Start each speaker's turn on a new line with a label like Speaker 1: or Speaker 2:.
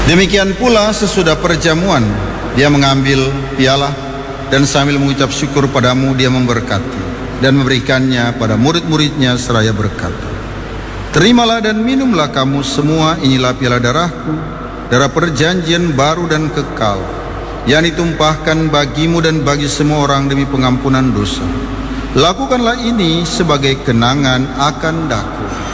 Speaker 1: Demikian pula sesudah perjamuan, dia mengambil piala dan sambil mengucap syukur padamu, dia memberkati dan memberikannya pada murid-muridnya seraya berkata, terimalah dan minumlah kamu semua, inilah piala darahku, darah perjanjian baru dan kekal, yang ditumpahkan bagimu dan bagi semua orang demi pengampunan dosa. Lakukanlah ini sebagai kenangan akan daku.